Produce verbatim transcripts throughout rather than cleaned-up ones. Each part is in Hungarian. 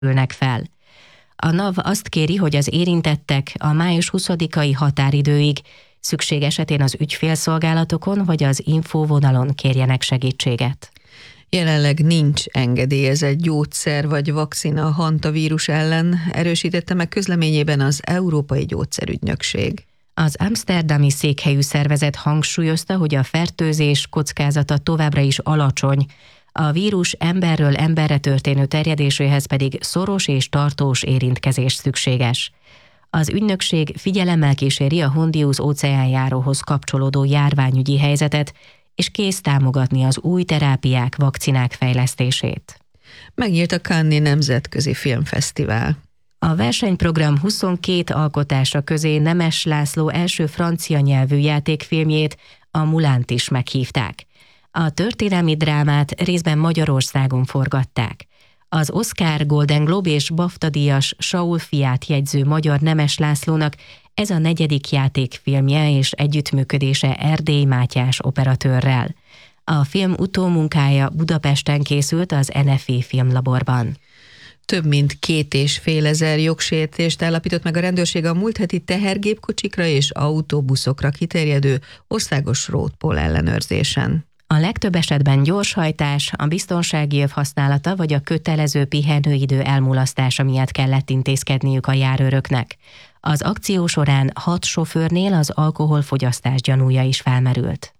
ülnek fel. A NAV azt kéri, hogy az érintettek a május huszadikai határidőig szükség esetén az ügyfélszolgálatokon vagy az infóvonalon kérjenek segítséget. Jelenleg nincs engedélyezett gyógyszer vagy vakcina a hantavírus ellen, erősítette meg közleményében az Európai Gyógyszerügynökség. Az amszterdami székhelyű szervezet hangsúlyozta, hogy a fertőzés kockázata továbbra is alacsony, a vírus emberről emberre történő terjedéséhez pedig szoros és tartós érintkezés szükséges. Az ügynökség figyelemmel kíséri a Hondius óceánjáróhoz kapcsolódó járványügyi helyzetet, és kész támogatni az új terápiák, vakcinák fejlesztését. Megnyílt a Cannes-i Nemzetközi Filmfesztivál. A versenyprogram huszonkét alkotása közé Nemes László első francia nyelvű játékfilmjét, a Mulánt is meghívták. A történelmi drámát részben Magyarországon forgatták. Az Oscar, Golden Globe és BAFTA-díjas Saul fiát jegyző magyar Nemes Lászlónak ez a negyedik játékfilmje és együttműködése Erdély Mátyás operatőrrel. A film utómunkája Budapesten készült az en ef i filmlaborban. Több mint két és fél ezer jogsértést állapított meg a rendőrség a múlt heti tehergépkocsikra és autóbuszokra kiterjedő országos roadpoll ellenőrzésen. A legtöbb esetben gyorshajtás, a biztonsági öv használata vagy a kötelező pihenőidő elmulasztása miatt kellett intézkedniük a járőröknek. Az akció során hat sofőrnél az alkoholfogyasztás gyanúja is felmerült.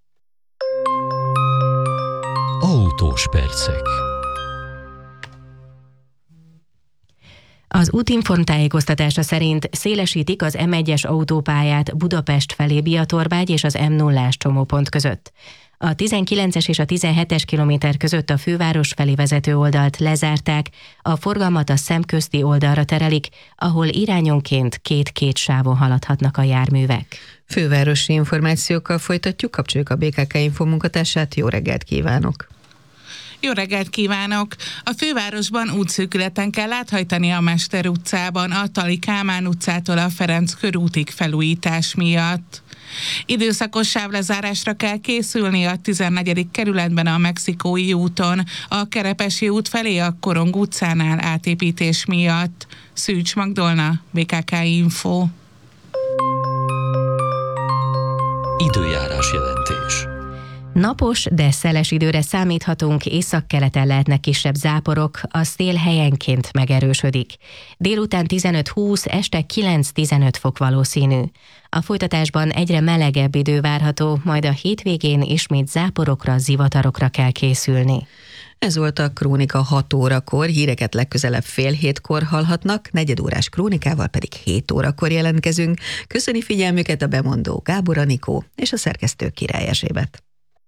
Autós percek. Az Útinform tájékoztatása szerint szélesítik az em egyes autópályát Budapest felé Biatorbágy és az em nullás csomópont között. A tizenkilences és a tizenhetes kilométer között a főváros felé vezető oldalt lezárták, a forgalmat a szemközti oldalra terelik, ahol irányonként két-két sávon haladhatnak a járművek. Fővárosi információkkal folytatjuk, kapcsoljuk a bé ká ká Info munkatársát. Jó reggelt kívánok! Jó reggelt kívánok! A fővárosban útszűkületen kell áthajtani a Mester utcában, a Tali Kálmán utcától a Ferenc körútig felújítás miatt. Időszakos sávlezárásra kell készülni a tizennegyedik kerületben a Mexikói úton, a Kerepesi út felé a Korong utcánál átépítés miatt. Szűcs Magdolna, bé ká ká Info. Időjárás jelentés. Napos, de szeles időre számíthatunk, északkeleten lehetnek kisebb záporok, a szél helyenként megerősödik. Délután tizenöt-húsz, este kilenc-tizenöt fok valószínű. A folytatásban egyre melegebb idő várható, majd a hétvégén ismét záporokra, zivatarokra kell készülni. Ez volt a Krónika hat órakor, híreket legközelebb fél hétkor hallhatnak, negyedórás krónikával pedig hét órakor jelentkezünk. Köszöni figyelmüket a bemondó Gábor Anikó és a szerkesztő Király Erzsébet.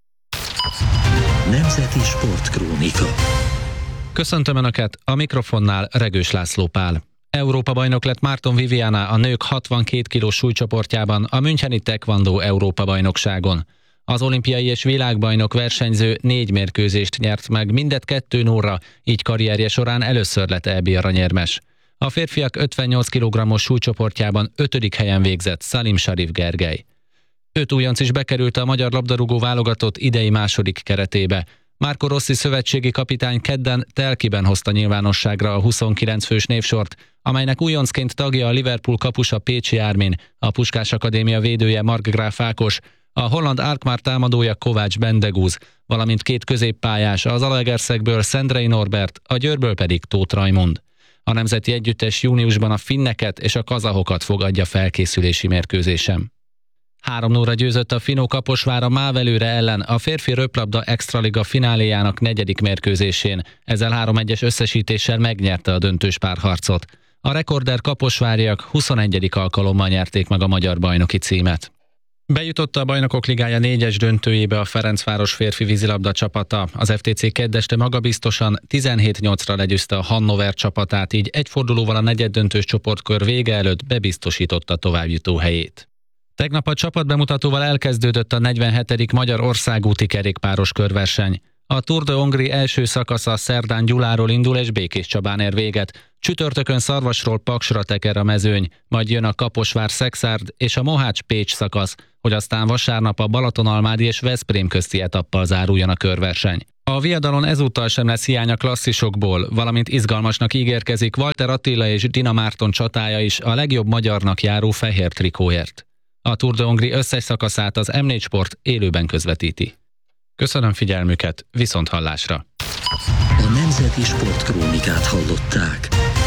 Nemzeti Sportkrónika. Köszöntöm Önöket, a mikrofonnál Regős László Pál. Európa-bajnok lett Márton Viviana a nők hatvankét kilós súlycsoportjában a müncheni Taekwondo Európa-bajnokságon. Az olimpiai és világbajnok versenyző négy mérkőzést nyert meg, mindet kettő nóra, így karrierje során először lett é bé aranyérmes. A férfiak ötvennyolc kilogrammos súlycsoportjában ötödik helyen végzett Salim Sharif Gergely. Öt újonc is bekerült a magyar labdarúgó válogatott idei második keretébe. Marco Rossi szövetségi kapitány kedden Telkiben hozta nyilvánosságra a huszonkilenc fős névsort, amelynek újoncként tagja a Liverpool kapusa Pécsi Ármin, a Puskás Akadémia védője Markgraf Ákos, a holland Alkmaar támadója Kovács Bendegúz, valamint két középpályás, az Zalaegerszegből Szendrei Norbert, a Győrből pedig Tóth Rajmund. A nemzeti együttes júniusban a finneket és a kazahokat fogadja felkészülési mérkőzésem. három nulla győzött a Finó Kaposvár a Mávelőre ellen a férfi röplabda extraliga fináléjának negyedik mérkőzésén, ezzel három egyes összesítéssel megnyerte a döntős párharcot. A rekorder kaposváriak huszonegyedik alkalommal nyerték meg a magyar bajnoki címet. Bejutott a Bajnokok Ligája négyes döntőjébe a Ferencváros férfi vízilabda csapata. Az ef té cé kedd este magabiztosan tizenhét nyolcra legyőzte a Hannover csapatát, így egy fordulóval a negyeddöntős csoportkör vége előtt bebiztosította továbbjutó helyét. Tegnap a csapatbemutatóval elkezdődött a negyvenhetedik Magyar Országúti kerékpáros körverseny. A Tour de Hongrie első szakasza szerdán Gyuláról indul és Békéscsabán ér véget. Csütörtökön Szarvasról Paksra teker a mezőny, majd jön a Kaposvár-Szexárd és a Mohács-Pécs szakasz, hogy aztán vasárnap a Balatonalmádi és Veszprém közti etappal záruljon a körverseny. A viadalon ezúttal sem lesz hiány a klasszisokból, valamint izgalmasnak ígérkezik Walter Attila és Dina Márton csatája is a legjobb magyarnak járó fehér trikóért. A Tour de Hongrie összes szakaszát az em négy Sport élőben közvetíti. Köszönöm figyelmüket, viszont hallásra! A Nemzeti Sportkrónikát hallották.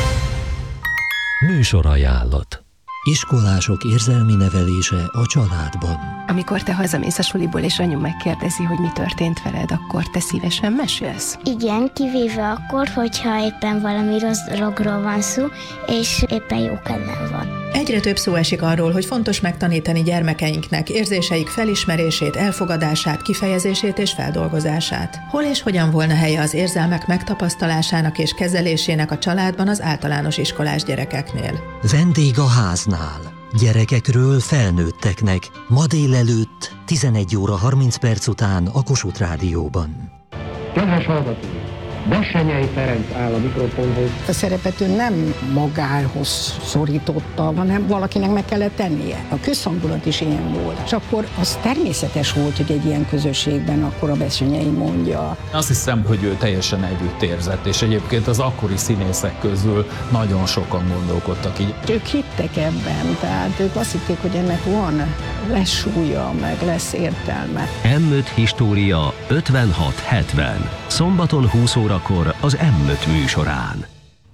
Műsorajánlat. Iskolások érzelmi nevelése a családban. Amikor te hazamész a suliból, és anyu megkérdezi, hogy mi történt veled, akkor te szívesen mesélsz? Igen, kivéve akkor, hogyha éppen valami rossz dologról van szó, és éppen jó kedvem van. Egyre több szó esik arról, hogy fontos megtanítani gyermekeinknek érzéseik felismerését, elfogadását, kifejezését és feldolgozását. Hol és hogyan volna helye az érzelmek megtapasztalásának és kezelésének a családban az általános iskolás gyerekeknél? Vendég a háznál. Gyerekekről felnőtteknek. Ma délelőtt tizenegy óra harminc perc után a Kossuth Rádióban. Kedves hallgatók! Bessenyei Ferenc áll a mikrofonhoz. A szerepet ő nem magához szorította, hanem valakinek meg kellett tennie. A közhangulat is ilyen volt. És akkor az természetes volt, hogy egy ilyen közösségben akkor a Bessenyei mondja. Azt hiszem, hogy ő teljesen együtt érzett, és egyébként az akkori színészek közül nagyon sokan gondolkodtak így. Ők hittek ebben, tehát ők azt hitték, hogy ennek van, lesz súlya, meg lesz értelme. em öt História ötvenhat hetven. Szombaton húsz órakor az em öt műsorán.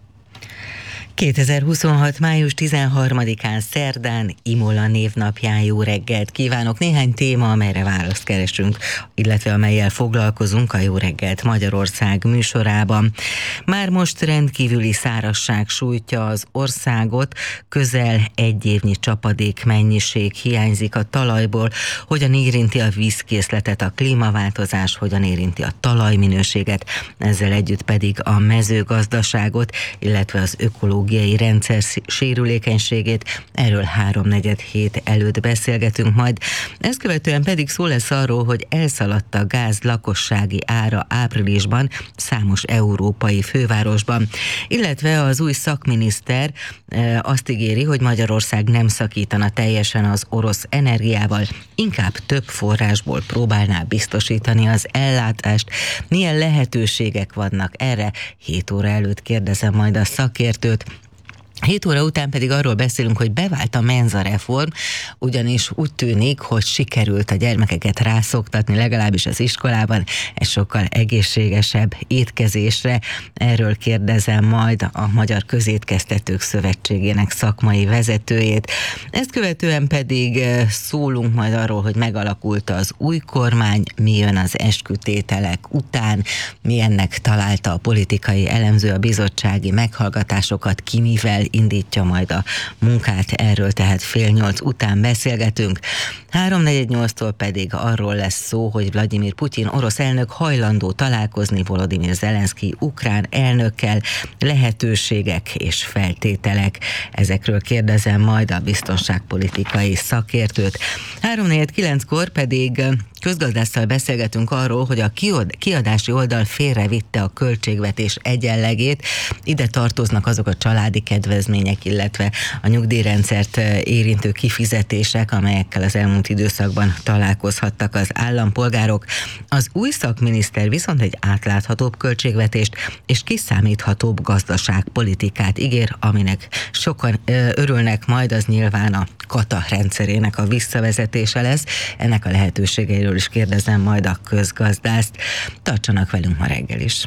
kétezer-huszonhat. május tizenharmadikán szerdán Imola névnapján jó reggelt kívánok. Néhány téma, amelyre választ keresünk, illetve amellyel foglalkozunk a Jó reggelt Magyarország műsorában. Már most rendkívüli szárazság sújtja az országot, közel egy évnyi csapadék mennyiség hiányzik a talajból. Hogyan érinti a vízkészletet a klímaváltozás, hogyan érinti a talajminőséget, ezzel együtt pedig a mezőgazdaságot, illetve az ökológiai rendszer sérülékenységét. Erről háromnegyed hét előtt beszélgetünk majd. Ezt követően pedig szó lesz arról, hogy elszaladt a gáz lakossági ára áprilisban számos európai fővárosban, illetve az új szakminiszter azt ígéri, hogy Magyarország nem szakítana teljesen az orosz energiával, inkább több forrásból próbálná biztosítani az ellátást. Milyen lehetőségek vannak erre? hét óra előtt kérdezem majd a szakértőt. hét óra után pedig arról beszélünk, hogy bevált a menzareform, ugyanis úgy tűnik, hogy sikerült a gyermekeket rászoktatni, legalábbis az iskolában, egy sokkal egészségesebb étkezésre. Erről kérdezem majd a Magyar Közétkeztetők Szövetségének szakmai vezetőjét. Ezt követően pedig szólunk majd arról, hogy megalakult az új kormány, mi jön az eskütételek után, milyennek találta a politikai elemző a bizottsági meghallgatásokat, ki mivel indítja majd a munkát, erről tehát fél nyolc után beszélgetünk. háromnegyed nyolctól pedig arról lesz szó, hogy Vladimir Putyin orosz elnök hajlandó találkozni Volodymyr Zelenszky ukrán elnökkel, lehetőségek és feltételek. Ezekről kérdezem majd a biztonságpolitikai szakértőt. háromnegyed kilenckor pedig közgazdásszal beszélgetünk arról, hogy a kiadási oldal félrevitte a költségvetés egyenlegét. Ide tartoznak azok a családi kedvezmények, illetve a nyugdíjrendszert érintő kifizetések, amelyekkel az elmúlt időszakban találkozhattak az állampolgárok. Az új szakminiszter viszont egy átláthatóbb költségvetést és kiszámíthatóbb gazdaságpolitikát ígér, aminek sokan örülnek majd, az nyilván a kata rendszerének a visszavezetése lesz. Ennek a lehetőségeiről is kérdezem majd a közgazdászt. Tartsanak velünk ma reggel is.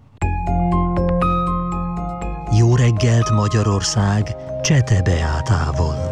Jó reggelt Magyarország Csete Beátával.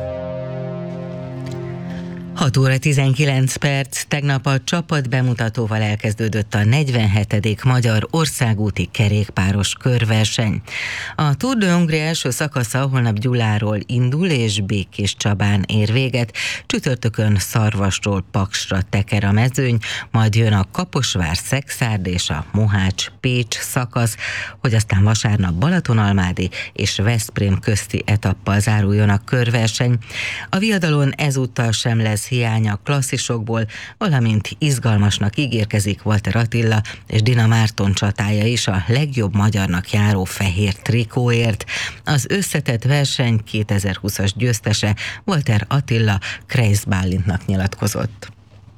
hat óra tizenkilenc perc, tegnap a csapat bemutatóval elkezdődött a negyvenhetedik Magyar Országúti Kerékpáros Körverseny. A Tour de Hongrie első szakasza holnap Gyuláról indul és Békés Csabán ér véget. Csütörtökön Szarvasról Paksra teker a mezőny, majd jön a Kaposvár-Szekszárd és a Mohács-Pécs szakasz, hogy aztán vasárnap Balatonalmádi és Veszprém közti etappal záruljon a körverseny. A viadalon ezúttal sem lesz hiánya a klasszisokból, valamint izgalmasnak ígérkezik Walter Attila és Dina Márton csatája is a legjobb magyarnak járó fehér trikóért. Az összetett verseny kétezer-húszas győztese Walter Attila Kreis Bálintnak nyilatkozott.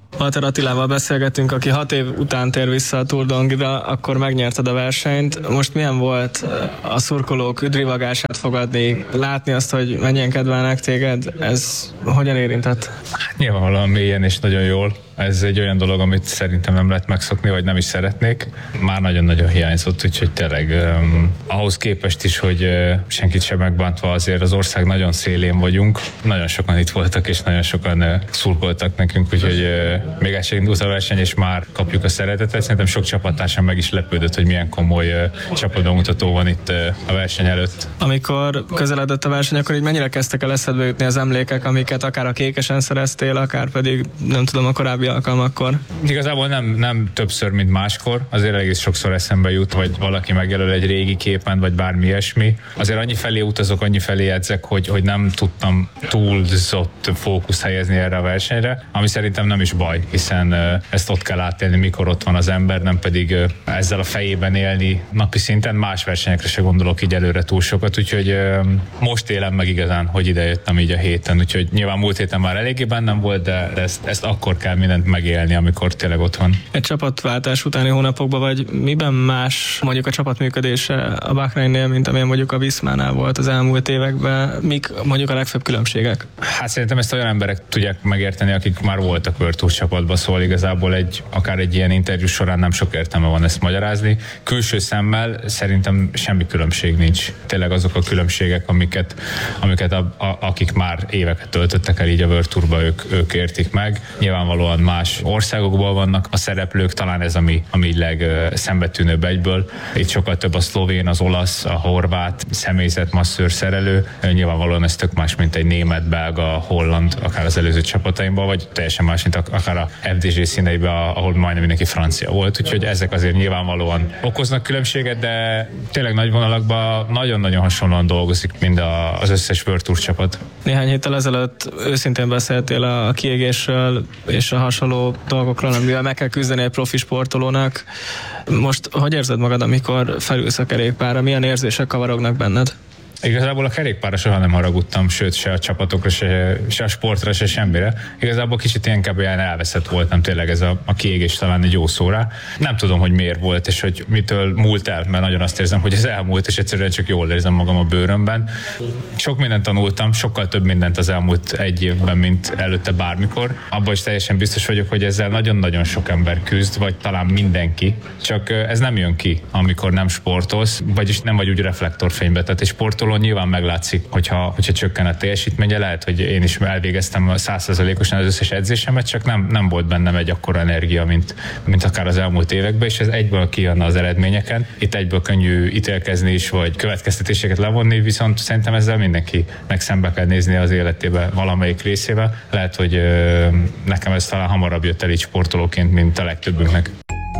Walter Attilával beszélgetünk, aki hat év után tér vissza a Tour d'Angira, akkor megnyerted a versenyt. Most milyen volt a szurkolók üdrivagását fogadni, látni azt, hogy mennyien kedvelnek téged? Ez hogyan érintett? Nyilvánvalóan mélyen és nagyon jól. Ez egy olyan dolog, amit szerintem nem lehet megszokni, vagy nem is szeretnék. Már nagyon-nagyon hiányzott, úgyhogy tényleg um, ahhoz képest is, hogy uh, senkit sem megbántva, azért az ország nagyon szélén vagyunk. Nagyon sokan itt voltak, és nagyon sokan uh, szurkoltak nekünk, úgyhogy uh, még el sem indult a verseny, és már kapjuk a szeretetet. Szerintem sok csapattársam meg is lepődött, hogy milyen komoly uh, csapatbemutató van itt uh, a verseny előtt. Amikor közeledett a verseny, akkor így mennyire kezdtek el eszedbe jutni az emlékek, amiket akár a Kékesen szereztél, akár pedig nem tudom, a korábbi alkalmakkor? Igazából nem, nem többször, mint máskor. Azért egész sokszor eszembe jut, vagy valaki megjelöl egy régi képen, vagy bármi ilyesmi. Azért annyi felé utazok, annyi felé edzek, hogy, hogy nem tudtam túlzott fókusz helyezni erre a versenyre, ami szerintem nem is baj, hiszen ezt ott kell átélni, mikor ott van az ember, nem pedig ezzel a fejében élni napi szinten. Más versenyekre se gondolok így előre túl sokat, úgyhogy most élem meg igazán, hogy ide jöttem így a héten, úgyhogy nyilván múlt héten már eléggé bennem volt, de ezt, ezt akkor kell mindent megélni, amikor tényleg ott van. Egy csapatváltás utáni hónapokban vagy, miben más mondjuk a csapat működése a Bahrainnél, mint amilyen mondjuk a Viszmánál volt az elmúlt években? Mik mondjuk a legfőbb különbségek? Hát szerintem ezt olyan emberek tudják megérteni, akik már voltak World Tour csapatban, szóval igazából egy, akár egy ilyen interjú során nem sok értelme van ezt magyarázni. Külső szemmel szerintem semmi különbség nincs. Tényleg azok a különbségek, amiket, amiket a, a, akik már éveket töltöttek el így a World Tourba, ők, ők értik meg. Nyilvánvalóan más országokból vannak a szereplők, talán ez ami, ami legszembetűnőbb egyből. Itt sokkal több a szlovén, az olasz, a horvát személyzet, masszőr, szerelő. Nyilvánvalóan ez tök más, mint egy német, belga, holland, akár az előző csapataimban, vagy teljesen más, mint akár a ef dé zé színeiben, ahol majdnem mindenki francia volt. Úgyhogy ezek azért nyilvánvalóan okoznak különbséget, de tényleg nagy vonalakban nagyon-nagyon hasonlóan dolgozik, mint az összes World Tour csapat. Néhány héttel ezelőtt őszintén beszéltél a kiégésről és a hasonló dolgokról, amivel meg kell küzdeni egy profi sportolónak. Most hogy érzed magad, amikor felülsz a kerékpárra? Milyen érzések kavarognak benned? Igazából a kerékpárra soha nem haragudtam, sőt se a csapatokra, se, se a sportra, se semmire. Igazából kicsit inkább olyan elveszett voltam, tényleg ez a, a kiégés talán egy jó szó rá. Nem tudom, hogy miért volt, és hogy mitől múlt el, mert nagyon azt érzem, hogy ez elmúlt, és egyszerűen csak jól érzem magam a bőrömben. Sok mindent tanultam, sokkal több mindent az elmúlt egy évben, mint előtte bármikor. Abban is teljesen biztos vagyok, hogy ezzel nagyon-nagyon sok ember küzd, vagy talán mindenki. Csak ez nem jön ki, amikor nem sportolsz, vagyis nem vagy úgy reflektorfénybe. Tehát egy sportoló nyilván meglátszik, hogyha, hogyha csökken a teljesítménye, lehet, hogy én is elvégeztem száz százalékosan az összes edzésemet, csak nem, nem volt bennem egy akkora energia, mint, mint akár az elmúlt években, és ez egyből kijönne az eredményeken. Itt egyből könnyű ítélkezni is, vagy következtetéseket levonni, viszont szerintem ezzel mindenkinek szembe kell nézni az életébe valamelyik részével. Lehet, hogy ö, nekem ez talán hamarabb jött el így sportolóként, mint a legtöbbünknek.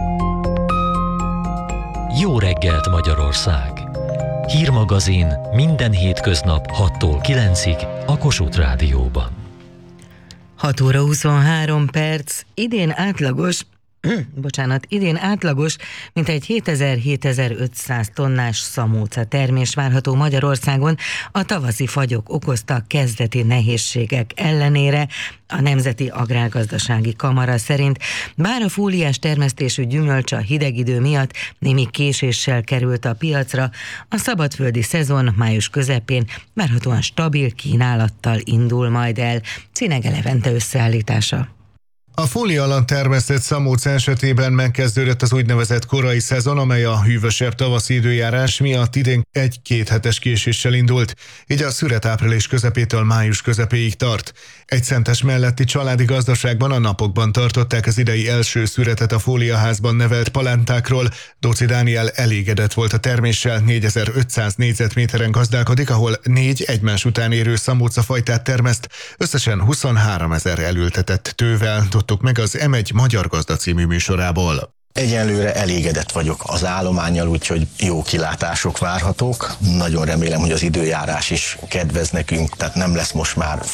Jó reggelt, Magyarország! Hírmagazin minden hétköznap hattól kilencig a Kossuth Rádióban. hat óra huszonhárom perc, idén átlagos, bocsánat, idén átlagos, mintegy hétezer-hétezer-ötszáz tonnás szamóca termés várható Magyarországon a tavaszi fagyok okozta kezdeti nehézségek ellenére, a Nemzeti Agrárgazdasági Kamara szerint, bár a fóliás termesztésű gyümölcs a hideg idő miatt némi késéssel került a piacra, a szabadföldi szezon május közepén várhatóan stabil kínálattal indul majd el. Cinege Levente összeállítása. A fólia alatt termesztett szamóca esetében megkezdődött az úgynevezett korai szezon, amely a hűvösebb tavaszi időjárás miatt idén egy-két hetes késéssel indult, így a szüret április közepétől május közepéig tart. Egy Szentes melletti családi gazdaságban a napokban tartották az idei első szüretet a fóliaházban nevelt palántákról. Dóczy Dániel elégedett volt a terméssel, négyezer-ötszáz négyzetméteren gazdálkodik, ahol négy egymás után érő szamóca fajtát termeszt, összesen huszonháromezer elültetett tővel, tudtuk meg az em egy Magyar Gazda című műsorából. Egyelőre elégedett vagyok az állománnyal, úgyhogy jó kilátások várhatók. Nagyon remélem, hogy az időjárás is kedvez nekünk, tehát nem lesz most már fagy.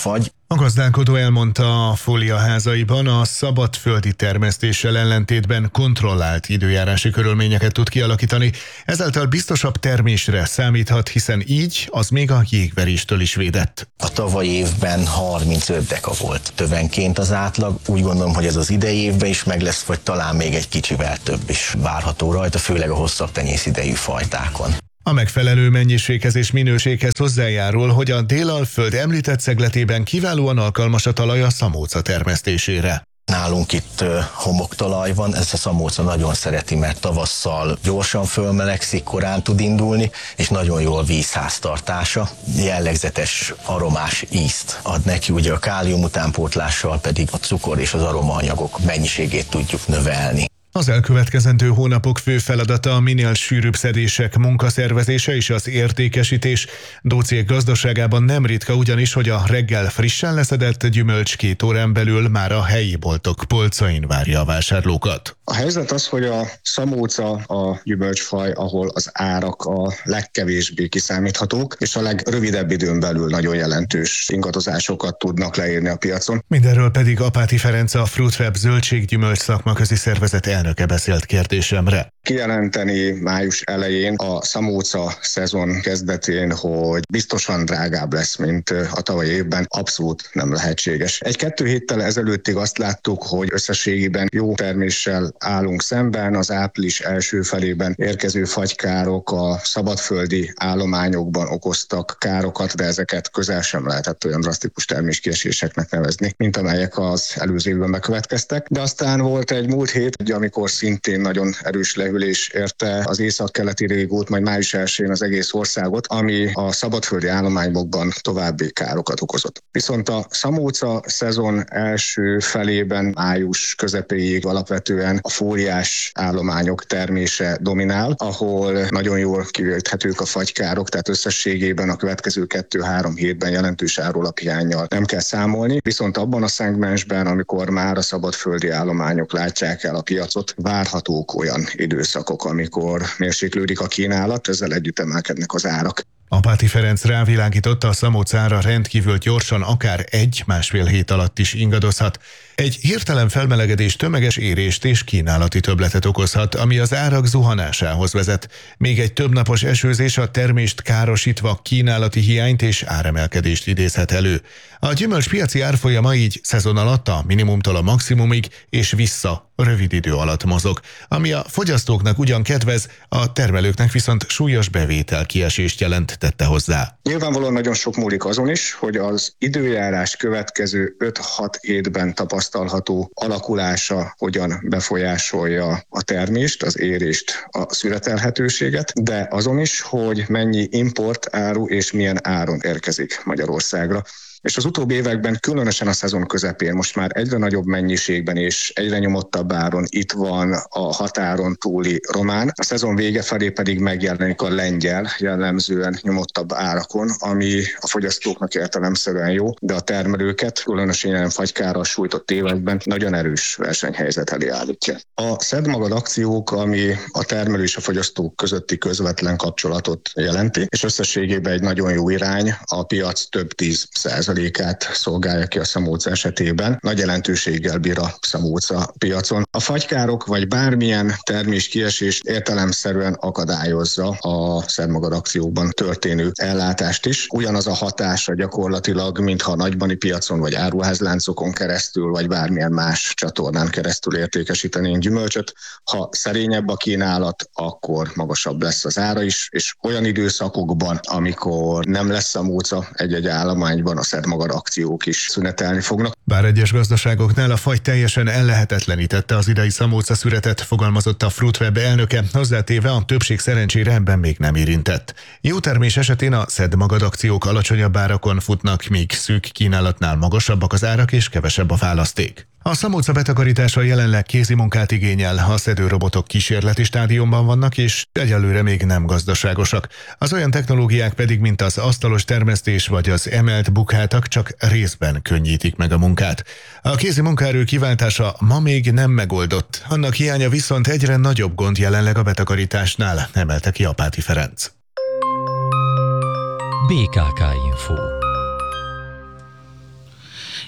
A gazdálkodó elmondta a fóliaházaiban, a szabadföldi termesztéssel ellentétben kontrollált időjárási körülményeket tud kialakítani, ezáltal biztosabb termésre számíthat, hiszen így az még a jégveréstől is védett. A tavalyi évben harmincöt deka volt tövenként az átlag, úgy gondolom, hogy ez az idei évben is meg lesz, vagy talán még egy kicsivel több is várható rajta, főleg a hosszabb tenyészidejű fajtákon. A megfelelő mennyiséghez és minőséghez hozzájárul, hogy a Délalföld említett szegletében kiválóan alkalmas a talaj a szamóca termesztésére. Nálunk itt homoktalaj van, ezt a szamóca nagyon szereti, mert tavasszal gyorsan fölmelegszik, korán tud indulni, és nagyon jó a vízháztartása. Jellegzetes aromás ízt ad neki, ugye a kálium utánpótlással pedig a cukor és az aromaanyagok mennyiségét tudjuk növelni. Az elkövetkezendő hónapok fő feladata a minél sűrűbb szedések munkaszervezése és az értékesítés. Dócék gazdaságában nem ritka ugyanis, hogy a reggel frissen leszedett gyümölcs két órán belül már a helyi boltok polcain várja a vásárlókat. A helyzet az, hogy a szamóca a gyümölcsfaj, ahol az árak a legkevésbé kiszámíthatók, és a legrövidebb időn belül nagyon jelentős ingadozásokat tudnak leírni a piacon. Mindenről pedig Apáti Ferenc, a Fruitweb zöldséggyümölcs szakmaközi szervezet elnöke beszélt kérdésemre. Kijelenteni május elején a szamóca szezon kezdetén, hogy biztosan drágább lesz, mint a tavalyi évben, abszolút nem lehetséges. Egy-kettő héttel ezelőttig azt láttuk, hogy összességében jó terméssel állunk szemben, az április első felében érkező fagykárok a szabadföldi állományokban okoztak károkat, de ezeket közel sem lehetett olyan drasztikus terméskieséseknek nevezni, mint amelyek az előző évben bekövetkeztek. De aztán volt egy múlt hét, amikor szintén nagyon erős lehűlés érte az északkeleti régót, majd május elsején az egész országot, ami a szabadföldi állományokban további károkat okozott. Viszont a szamóca szezon első felében, május közepéig alapvetően a fóliás állományok termése dominál, ahol nagyon jól kivéthetők a fagykárok, tehát összességében a következő kettő-három hétben jelentős árulaphiánnyal nem kell számolni. Viszont abban a szegmensben, amikor már a szabadföldi állományok látják el a piacot, várhatók olyan időszakok, amikor mérséklődik a kínálat, ezzel együtt emelkednek az árak. Apáti Ferenc rávilágította, a szamócára rendkívül gyorsan, akár egy-másfél hét alatt is ingadozhat. Egy hirtelen felmelegedés tömeges érést és kínálati többletet okozhat, ami az árak zuhanásához vezet. Még egy többnapos esőzés a termést károsítva kínálati hiányt és áremelkedést idézhet elő. A gyümölcspiaci árfolyama így szezon alatt a minimumtól a maximumig és vissza rövid idő alatt mozog, ami a fogyasztóknak ugyan kedvez, a termelőknek viszont súlyos bevétel kiesést jelent, tette hozzá. Nyilvánvalóan nagyon sok múlik azon is, hogy az időjárás következő öt-hat hétben tapasztalható alakulása hogyan befolyásolja a termést, az érést, a szüretelhetőséget, de azon is, hogy mennyi import áru és milyen áron érkezik Magyarországra. És az utóbbi években, különösen a szezon közepén most már egyre nagyobb mennyiségben és egyre nyomottabb áron itt van a határon túli román. A szezon vége felé pedig megjelenik a lengyel, jellemzően nyomottabb árakon, ami a fogyasztóknak értelemszerűen jó, de a termelőket, különösen ilyen fagykárral sújtott években nagyon erős versenyhelyzet elé állítja. A Szedd magad akciók, ami a termelő és a fogyasztók közötti közvetlen kapcsolatot jelenti, és összességében egy nagyon jó irány, a piac több tíz százalék szolgálja ki a szamóca esetében. Nagy jelentőséggel bír a szamóca piacon. A fagykárok vagy bármilyen termés kiesés értelemszerűen akadályozza a Szedd magad akciókban történő ellátást is. Ugyanaz a hatása gyakorlatilag, mintha a nagybani piacon vagy áruházláncokon keresztül, vagy bármilyen más csatornán keresztül értékesítenénk gyümölcsöt. Ha szerényebb a kínálat, akkor magasabb lesz az ára is, és olyan időszakokban, amikor nem lesz szamóca egy-egy állományban, a Szedd magad akciók is szünetelni fognak. Bár egyes gazdaságoknál a fagy teljesen ellehetetlenítette az idei szamóca szüretet, fogalmazott a Fruitweb elnöke, hozzátéve a többség szerencsére ebben még nem érintett. Jó termés esetén a Szedd magad akciók alacsonyabb árakon futnak, míg szűk kínálatnál magasabbak az árak és kevesebb a választék. A szamóca betakarítása jelenleg kézi munkát igényel, a szedőrobotok kísérleti stádiumban vannak, és egyelőre még nem gazdaságosak. Az olyan technológiák pedig, mint az asztalos termesztés vagy az emelt bukhátak, csak részben könnyítik meg a munkát. A kézi munkaerő kiváltása ma még nem megoldott, annak hiánya viszont egyre nagyobb gond jelenleg a betakarításnál, emelte ki Apáti Ferenc. bé ká ká Info.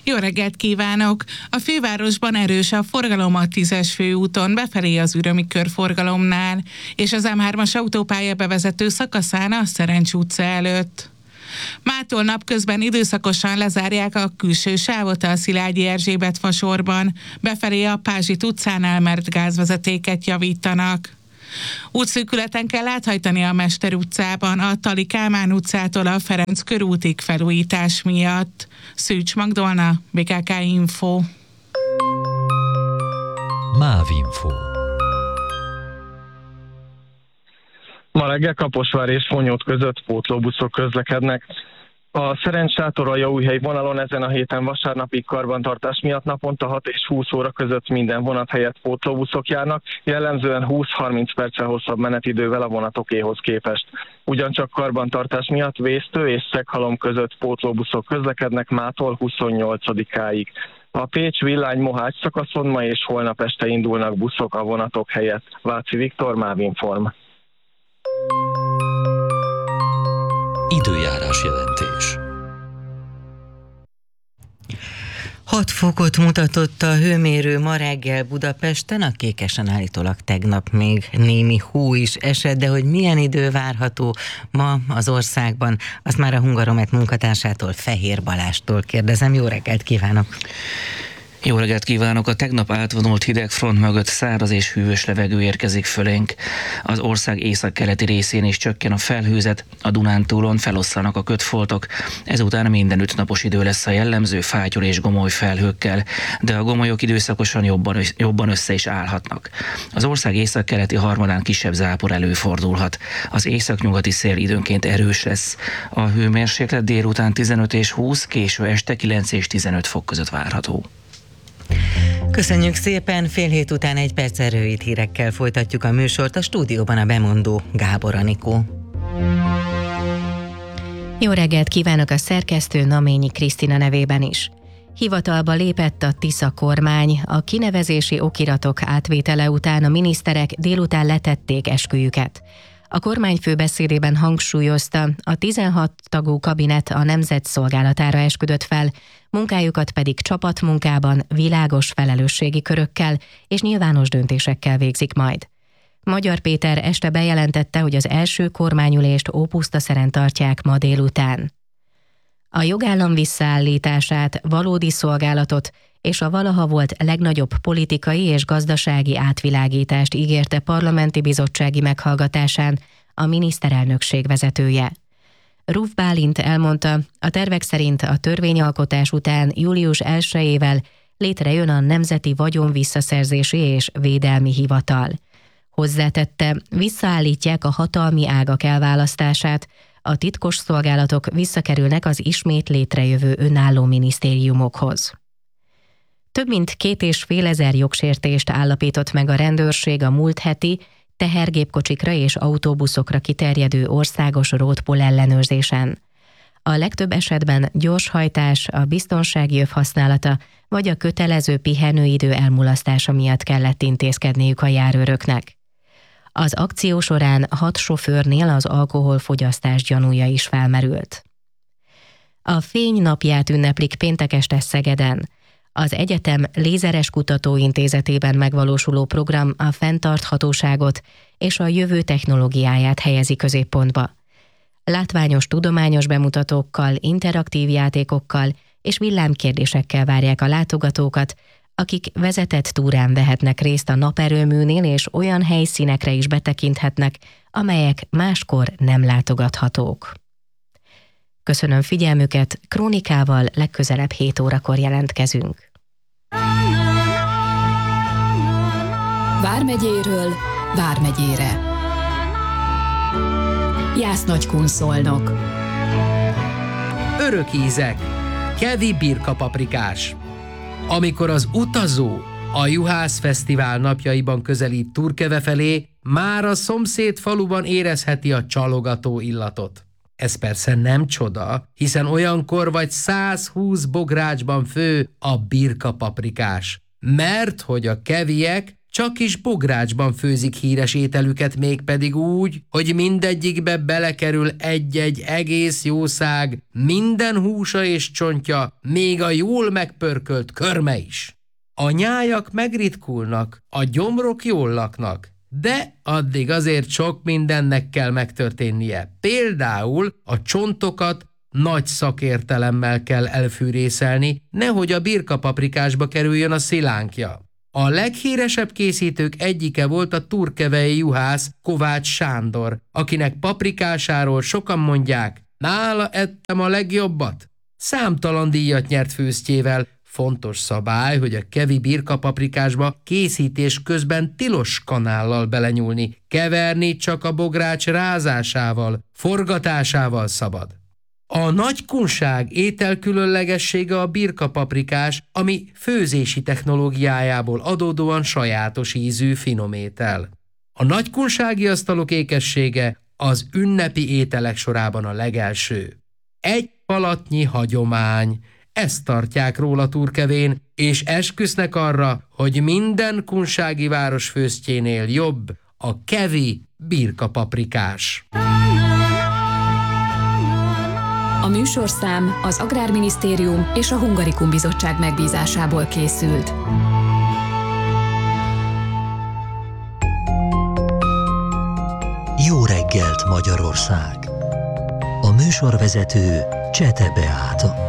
Jó reggelt kívánok! A fővárosban erős a forgalom a tízes főúton befelé az Ürömi körforgalomnál, és az M hármas autópálya bevezető szakaszán a Szerencs utca előtt. Mától napközben időszakosan lezárják a külső sávot a Szilágyi Erzsébet fasorban, befelé a Pázsit utcánál, mert gázvezetéket javítanak. Útszűkületen kell áthajtani a Mester utcában, a Tali Kálmán utcától a Ferenc körútig felújítás miatt. Szűcs Magdolna, bé ká ká Info. Mávinfo. Ma reggel Kaposvár és Fonyód között pótlóbuszok közlekednek. A Szerencs-Sátor-Aljaújhely vonalon ezen a héten vasárnapig karbantartás miatt naponta hat és húsz óra között minden vonat helyett pótlóbuszok járnak, jellemzően húsz-harminc perccel hosszabb menetidővel a vonatokéhoz képest. Ugyancsak karbantartás miatt Vésztő és Szeghalom között pótlóbuszok közlekednek mától huszonnyolcadikáig. A Pécs-Villány-Mohács szakaszon ma és holnap este indulnak buszok a vonatok helyett. Váci Viktor, Mávinform. Időjárás jelentés. hat fokot mutatott a hőmérő ma reggel Budapesten, a Kékesen állítólag tegnap még némi hó is esett, de hogy milyen idő várható ma az országban, azt már a Hungaromet munkatársától, Fehér Balástól kérdezem. Jó reggelt kívánok! Jó reggelt kívánok! A tegnap átvonult hideg front mögött száraz és hűvös levegő érkezik fölénk. Az ország északkeleti részén is csökken a felhőzet, a Dunántúlon feloszlanak a kötfoltok, ezután mindenütt napos idő lesz a jellemző fátyol és gomoly felhőkkel, de a gomolyok időszakosan jobban, jobban össze is állhatnak. Az ország északkeleti harmadán kisebb zápor előfordulhat. Az északnyugati szél időnként erős lesz. A hőmérséklet délután tizenöt és húsz, késő este kilenc és tizenöt fok között várható. Köszönjük szépen, fél hét után egy perccel rövid hírekkel folytatjuk a műsort, a stúdióban a bemondó Gábor Anikó. Jó reggelt kívánok a szerkesztő Naményi Krisztina nevében is. Hivatalba lépett a Tisza kormány, a kinevezési okiratok átvétele után a miniszterek délután letették esküjüket. A kormányfő beszédében hangsúlyozta, a tizenhat tagú kabinet a nemzet szolgálatára esküdött fel, munkájukat pedig csapatmunkában, világos felelősségi körökkel és nyilvános döntésekkel végzik majd. Magyar Péter este bejelentette, hogy az első kormányülést Ópusztaszeren tartják ma délután. A jogállam visszaállítását, valódi szolgálatot és a valaha volt legnagyobb politikai és gazdasági átvilágítást ígérte parlamenti bizottsági meghallgatásán a miniszterelnökség vezetője. Ruf Bálint elmondta, a tervek szerint a törvényalkotás után július elsejével létrejön a Nemzeti Vagyonvisszaszerzési és Védelmi Hivatal. Hozzátette, visszaállítják a hatalmi ágak elválasztását, a titkos szolgálatok visszakerülnek az ismét létrejövő önálló minisztériumokhoz. Több mint két és fél ezer jogsértést állapított meg a rendőrség a múlt heti tehergépkocsikra és autóbuszokra kiterjedő országos roadpoll ellenőrzésen. A legtöbb esetben gyorshajtás, a biztonsági öv használata vagy a kötelező pihenőidő elmulasztása miatt kellett intézkedniük a járőröknek. Az akció során hat sofőrnél az alkoholfogyasztás gyanúja is felmerült. A Fény napját ünneplik péntek este Szegeden. Az egyetem Lézeres Kutatóintézetében megvalósuló program a fenntarthatóságot és a jövő technológiáját helyezi középpontba. Látványos tudományos bemutatókkal, interaktív játékokkal és villámkérdésekkel várják a látogatókat, akik vezetett túrán vehetnek részt a naperőműnél és olyan helyszínekre is betekinthetnek, amelyek máskor nem látogathatók. Köszönöm figyelmüket, krónikával legközelebb hét órakor jelentkezünk. Vármegyéről Vármegyére. Jász-Nagykun Szolnok. Örök ízek. Kevi birka paprikás. Amikor az utazó a Juhász Fesztivál napjaiban közelít Turkeve felé, már a szomszéd faluban érezheti a csalogató illatot. Ez persze nem csoda, hiszen olyankor vagy száz húsz bográcsban fő a birka paprikás, mert hogy a keviek csak is bográcsban főzik híres ételüket, mégpedig úgy, hogy mindegyikbe belekerül egy-egy egész jószág, minden húsa és csontja, még a jól megpörkölt körme is. A nyájak megritkulnak, a gyomrok jól laknak, de addig azért sok mindennek kell megtörténnie. Például a csontokat nagy szakértelemmel kell elfűrészelni, nehogy a birkapaprikásba kerüljön a szilánkja. A leghíresebb készítők egyike volt a turkevei juhász Kovács Sándor, akinek paprikásáról sokan mondják, nála ettem a legjobbat. Számtalan díjat nyert főztjével. Fontos szabály, hogy a kevi birkapaprikásba készítés közben tilos kanállal belenyúlni, keverni csak a bogrács rázásával, forgatásával szabad. A nagy kunság ételkülönlegessége a birkapaprikás, ami főzési technológiájából adódóan sajátos ízű finométel. A nagykunsági asztalok ékessége az ünnepi ételek sorában a legelső. Egy palatnyi hagyomány, ezt tartják róla Turkevén, és esküsznek arra, hogy minden kunsági város főztjénél jobb a kevi birkapaprikás. A műsorszám az Agrárminisztérium és a Hungarikum Bizottság megbízásából készült. Jó reggelt, Magyarország! A műsorvezető Csete Beáta.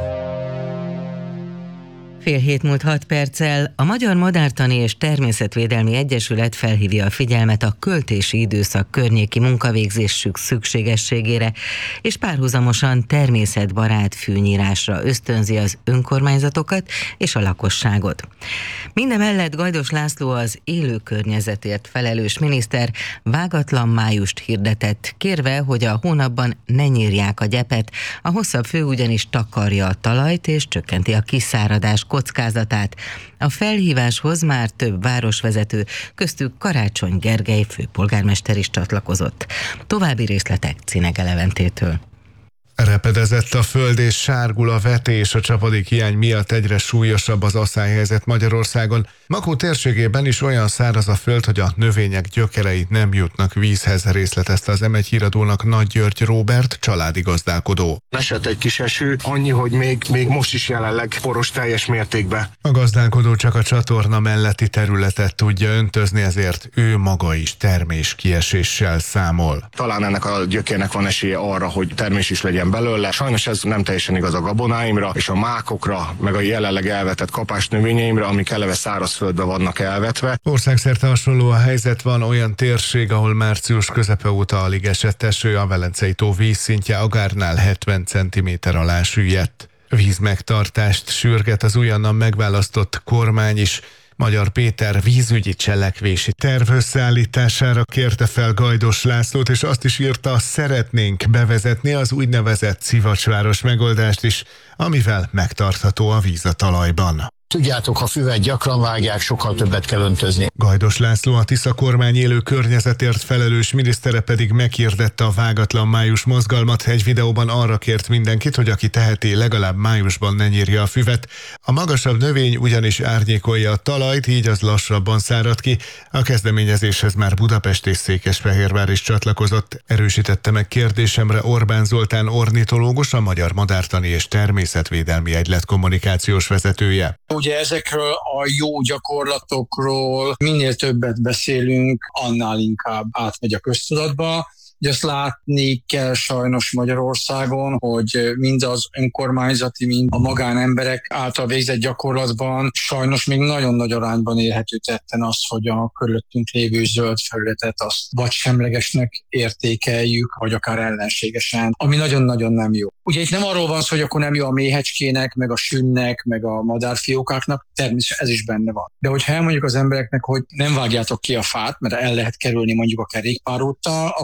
Fél hét múlt hat perccel a Magyar Madártani és Természetvédelmi Egyesület felhívja a figyelmet a költési időszak környéki munkavégzésük szükségességére, és párhuzamosan természetbarát fűnyírásra ösztönzi az önkormányzatokat és a lakosságot. Mindemellett Gajdos László, az élő környezetért felelős miniszter vágatlan májust hirdetett, kérve, hogy a hónapban ne nyírják a gyepet, a hosszabb fő ugyanis takarja a talajt és csökkenti a kiszáradás kockázatát. A felhíváshoz már több városvezető, köztük Karácsony Gergely főpolgármester is csatlakozott. További részletek Cinege Leventétől. Repedezett a föld és sárgul a vetés, a csapadék hiány miatt egyre súlyosabb az asszályhelyzet Magyarországon. Makó térségében is olyan száraz a föld, hogy a növények gyökerei nem jutnak vízhez, részletezte az em egy híradónak Nagy György Róbert, családi gazdálkodó. Esett egy kis eső, annyi, hogy még, még most is jelenleg poros teljes mértékben. A gazdálkodó csak a csatorna melletti területet tudja öntözni, ezért ő maga is termés kieséssel számol. Talán ennek a gyökérnek van esélye arra, hogy termés is legyen belőle. Sajnos ez nem teljesen igaz a gabonáimra, és a mákokra, meg a jelenleg elvetett kapás növényeimre, amik eleve szárazföldben vannak elvetve. Országszerte hasonló a helyzet, van olyan térség, ahol március közepe óta alig esett eső, a Velencei tó vízszintje Agárnál hetven centiméter alá süllyedt. Vízmegtartást sürget az újonnan megválasztott kormány is. Magyar Péter vízügyi cselekvési terv összeállítására kérte fel Gajdos Lászlót, és azt is írta, szeretnénk bevezetni az úgynevezett szivacsváros megoldást is, amivel megtartható a víz a talajban. Tudjátok, ha füvet gyakran vágják, sokkal többet kell öntözni. Gajdos László, a Tisza kormány élő környezetért felelős minisztere pedig meghirdette a vágatlan május mozgalmat. Egy videóban arra kért mindenkit, hogy aki teheti, legalább májusban ne nyírja a füvet. A magasabb növény ugyanis árnyékolja a talajt, így az lassabban szárad ki. A kezdeményezéshez már Budapest és Székesfehérvár is csatlakozott. Erősítette meg kérdésemre Orbán Zoltán ornitológus, a Magyar Madártani és Természetvédelmi Egylet kommunikációs vezetője. Ugye ezekről a jó gyakorlatokról minél többet beszélünk, annál inkább átmegy a köztudatba. Ugye azt látni kell sajnos Magyarországon, hogy mind az önkormányzati, mind a magánemberek által végzett gyakorlatban sajnos még nagyon nagy arányban érhető tetten az, hogy a körülöttünk lévő zöld felületet azt vagy semlegesnek értékeljük, vagy akár ellenségesen, ami nagyon-nagyon nem jó. Ugye itt nem arról van szó, hogy akkor nem jó a méhecskének, meg a sünnek, meg a madárfiókáknak, természetesen ez is benne van. De hogyha elmondjuk az embereknek, hogy nem vágjátok ki a fát, mert el lehet kerülni mondjuk a kerékpárúttal, akkor ott mondjuk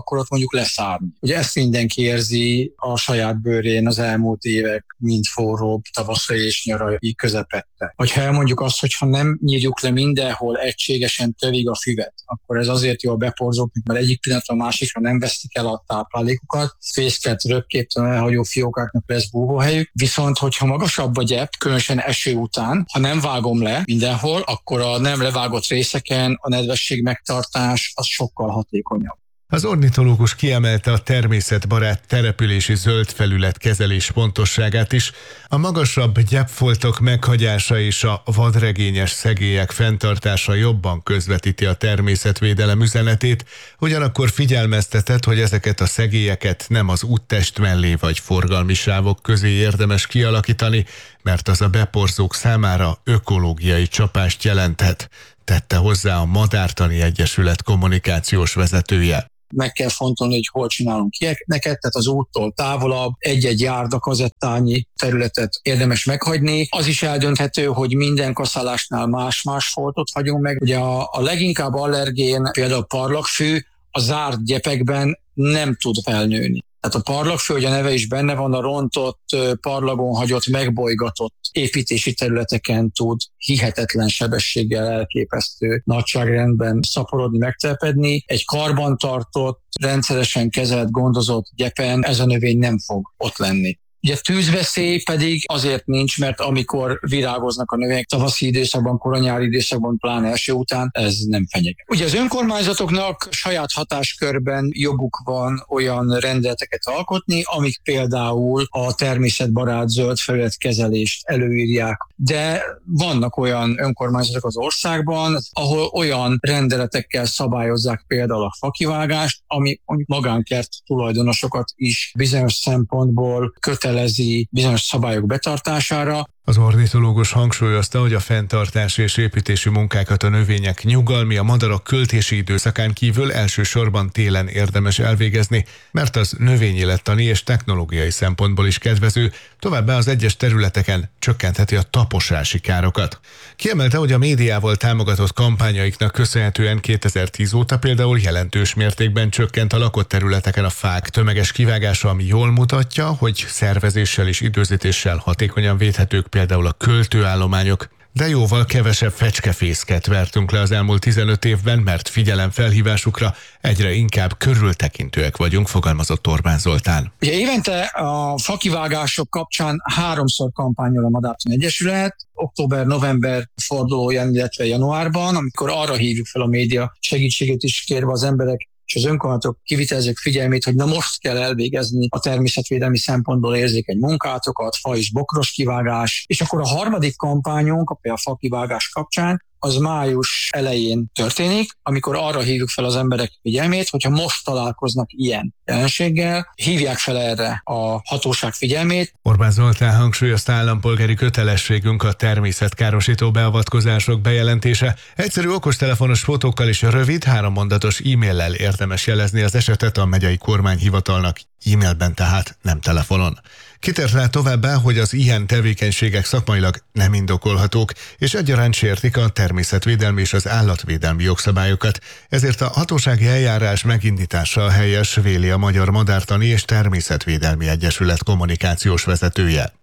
mondjuk leszárni. Ugye ezt mindenki érzi a saját bőrén az elmúlt évek mind forróbb tavaszai és nyarai közepette. Vagy ha elmondjuk azt, hogy ha nem nyírjuk le mindenhol egységesen tövig a füvet, akkor ez azért jó a beporzóknak, mert egyik pillanatra a másikra nem vesztik el a táplálékokat, fészket, röpképtelen elhagyó fiókáknak lesz búvóhelyük. Viszont, hogyha magasabb a gyep, különösen eső után, ha nem vágom le mindenhol, akkor a nem levágott részeken a nedvesség megtartás az sokkal hatékonyabb. Az ornitológus kiemelte a természetbarát települési zöld felület kezelés pontosságát is, a magasabb gyepfoltok meghagyása és a vadregényes szegélyek fenntartása jobban közvetíti a természetvédelem üzenetét, ugyanakkor figyelmeztetett, hogy ezeket a szegélyeket nem az úttest mellé vagy forgalmi sávok közé érdemes kialakítani, mert az a beporzók számára ökológiai csapást jelenthet, tette hozzá a Madártani Egyesület kommunikációs vezetője. Meg kell fontolni, hogy hol csinálunk ilyeneket, tehát az úttól távolabb, egy-egy járda kazettányi területet érdemes meghagyni. Az is eldönthető, hogy minden kaszálásnál más-más foltot hagyunk meg. Ugye a, a leginkább allergén, például parlagfű, a zárt gyepekben nem tud felnőni. Tehát a parlagfű, hogy a neve is benne van, a rontott, parlagon hagyott, megbolygatott építési területeken tud hihetetlen sebességgel elképesztő nagyságrendben szaporodni, megtelepedni. Egy karbantartott, rendszeresen kezelt, gondozott gyepen ez a növény nem fog ott lenni. Ugye tűzveszély pedig azért nincs, mert amikor virágoznak a növények tavaszi időszakban, koranyári időszakban, pláne eső után, ez nem fenyeget. Ugye az önkormányzatoknak saját hatáskörben joguk van olyan rendeleteket alkotni, amik például a természetbarát zöld felületkezelést előírják. De vannak olyan önkormányzatok az országban, ahol olyan rendeletekkel szabályozzák például a fakivágást, ami mondjuk magánkert tulajdonosokat is bizonyos szempontból kötelezi bizonyos szabályok betartására. Az ornitológus hangsúlyozta, hogy a fenntartási és építési munkákat a növények nyugalmi, a madarak költési időszakán kívül elsősorban télen érdemes elvégezni, mert az növényélettani és technológiai szempontból is kedvező, továbbá az egyes területeken csökkentheti a taposási károkat. Kiemelte, hogy a médiával támogatott kampányaiknak köszönhetően kétezer-tíz óta például jelentős mértékben csökkent a lakott területeken a fák tömeges kivágása, ami jól mutatja, hogy szervezéssel és időzítéssel hatékonyan védhetők például a költőállományok, de jóval kevesebb fecskefészket vertünk le az elmúlt tizenöt évben, mert figyelemfelhívásukra egyre inkább körültekintőek vagyunk, fogalmazott Orbán Zoltán. Ugye évente a fakivágások kapcsán háromszor kampányol a Madártani Egyesület, október-november fordulóján, illetve januárban, amikor arra hívjuk fel a média segítségét is kérve az emberek és az önkormányzatok kivitelezők figyelmét, hogy na most kell elvégezni a természetvédelmi szempontból érzékeny munkátokat, fa és bokros kivágás, és akkor a harmadik kampányunk, a fakivágás kapcsán, az május elején történik, amikor arra hívjuk fel az emberek figyelmét, hogyha most találkoznak ilyen jelenséggel, hívják fel erre a hatóság figyelmét. Orbán Zoltán hangsúlyozta, állampolgári kötelességünk a természetkárosító beavatkozások bejelentése. Egyszerű okostelefonos fotókkal és rövid, hárommondatos e-maillel érdemes jelezni az esetet a megyei kormányhivatalnak, e-mailben tehát, nem telefonon. Kitért rá továbbá, hogy az ilyen tevékenységek szakmailag nem indokolhatók, és egyaránt sértik a természetvédelmi és az állatvédelmi jogszabályokat, ezért a hatósági eljárás megindítása helyes, véli a Magyar Madártani és Természetvédelmi Egyesület kommunikációs vezetője.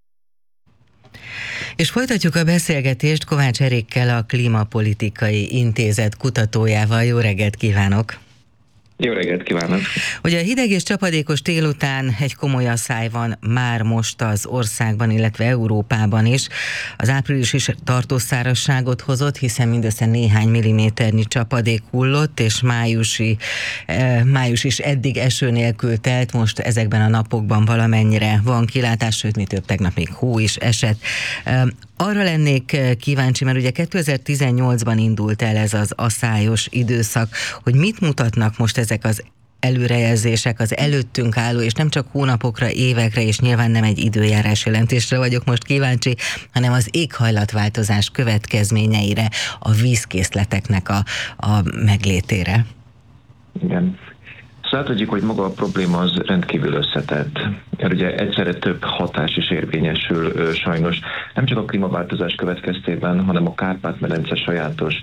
És folytatjuk a beszélgetést Kovács Erikkel, a Klímapolitikai Intézet kutatójával. Jó reggelt kívánok! Jó reggelt kívánok! Ugye a hideg és csapadékos tél után egy komoly asszály van már most az országban, illetve Európában is. Az április is tartós szárazságot hozott, hiszen mindössze néhány milliméternyi csapadék hullott, és májusi, eh, május is eddig eső nélkül telt, most ezekben a napokban valamennyire van kilátás, sőt, mi több, tegnap még hó is esett. Eh, Arra lennék kíváncsi, mert ugye kétezer-tizennyolcban indult el ez az asszályos időszak, hogy mit mutatnak most ezek az előrejelzések az előttünk álló, és nem csak hónapokra, évekre, és nyilván nem egy időjárás jelentésre vagyok most kíváncsi, hanem az éghajlatváltozás következményeire, a vízkészleteknek a, a meglétére. Igen. Szóval tudjuk, hogy maga a probléma az rendkívül összetett, mert ugye egyszerre több hatás is érvényesül sajnos, nem csak a klímaváltozás következtében, hanem a Kárpát-medence sajátos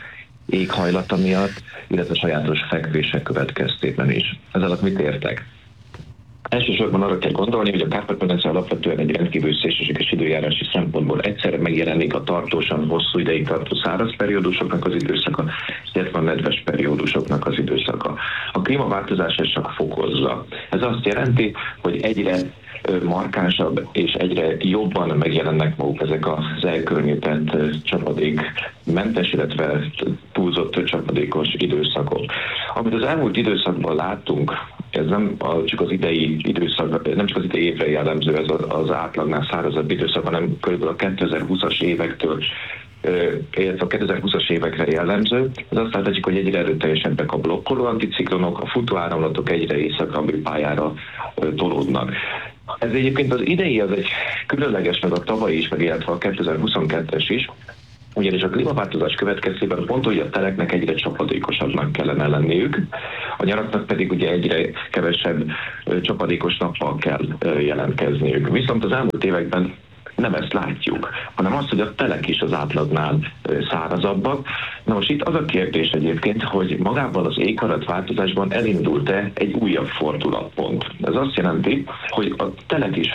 éghajlata miatt, illetve sajátos fekvések következtében is. Ez alatt mit értek? Elsősorban arra kell gondolni, hogy a Kárpát-medence alapvetően egy rendkívül szélsőséges időjárási szempontból egyszerre megjelenik a tartósan hosszú ideig tartó száraz periódusoknak az időszaka, illetve a nedves periódusoknak az időszaka. A klímaváltozás ezt csak fokozza. Ez azt jelenti, hogy egyre markánsabb és egyre jobban megjelennek maguk ezek az elkörnyített csapadékmentes, illetve túlzott csapadékos időszakok. Amit az elmúlt időszakban láttunk, ez nem csak az idei időszak, nem csak az idei évre jellemző ez az átlagnál szárazabb időszak, hanem kb. A kétezer-húszas évektől, illetve a kétezer-húszas évekre jellemző. Ez azt láthatjuk, hogy egyre erőteljesebbek a blokkoló anticiklonok, a futóáramlatok egyre északabb pályára tolódnak. Ez egyébként az idei az egy különleges, meg a tavalyi is, meg illetve a kétezer-huszonkettes is, ugyanis a klímaváltozás következtében pont, hogy a teleknek egyre csapadékosabbnak kellene lenniük, a nyaraknak pedig ugye egyre kevesebb csapadékos nappal kell jelentkezniük. Viszont az elmúlt években nem ezt látjuk, hanem azt, hogy a telek is az átlagnál szárazabbak. Na most itt az a kérdés egyébként, hogy magában az éghajlatváltozásban elindult-e egy újabb fordulatpont. Ez azt jelenti, hogy a telek is